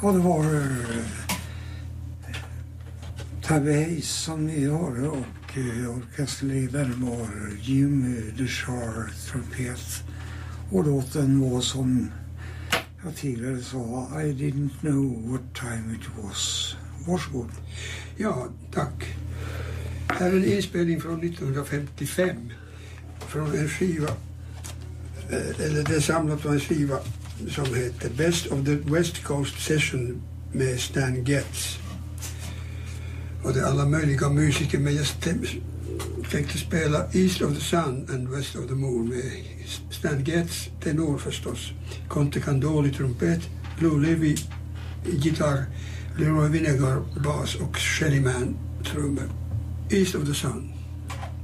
Ja, det var Tabbe Hayes som ni hörde och orkesterledaren var Jimmy DeShar, trumpet. Och låten var som jag tidigare sa, I didn't know what time it was. Varsågod. Ja, tack. Här är en inspelning från 1955 från en skiva, eller det är samlat på en skiva som heter Best of the West Coast Session med Stan Getz. Och det är alla möjliga musiker, men jag tänkte spela East of the Sun and West of the Moon med Stan Getz, tenor förstås, Conte Candoli trumpet, Lou Levy gitarr, Leroy Vinegar bas och Shelly Man trummor. East of the Sun.